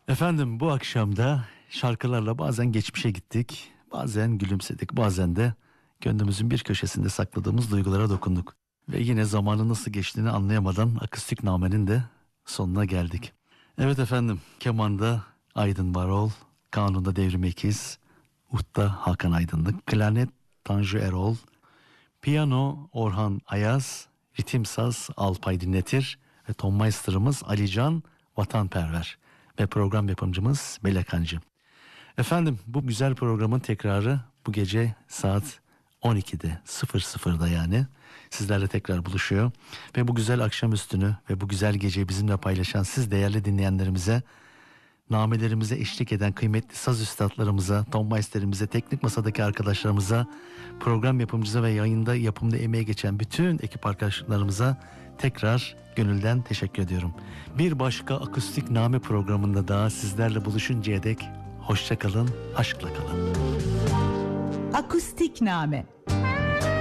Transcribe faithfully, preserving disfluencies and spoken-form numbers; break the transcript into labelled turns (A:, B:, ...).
A: Efendim bu akşam da şarkılarla bazen geçmişe gittik, bazen gülümsedik, bazen de gönlümüzün bir köşesinde sakladığımız duygulara dokunduk. Ve yine zamanın nasıl geçtiğini anlayamadan Akustik Name'nin de sonuna geldik. Evet efendim, kemanda Aydın Varol, kanunda Devrim Ekiz, Ut'ta Hakan Aydınlık, klarnet Tanju Erol, piyano Orhan Ayaz, ritim saz Alpay Dinletir ve ton meister'ımız Alican Vatanperver ve program yapımcımız Melek Hancı. Efendim bu güzel programın tekrarı bu gece saat on ikide sıfır sıfırda yani sizlerle tekrar buluşuyor. Ve bu güzel akşamüstünü ve bu güzel geceyi bizimle paylaşan siz değerli dinleyenlerimize, namelerimize eşlik eden kıymetli saz üstadlarımıza, ton meisterimize, teknik masadaki arkadaşlarımıza, program yapımcıza ve yayında yapımda emeği geçen bütün ekip arkadaşlarımıza tekrar gönülden teşekkür ediyorum. Bir başka Akustik Name programında daha sizlerle buluşuncaya dek hoşça kalın, aşkla kalın.
B: Akustik Name.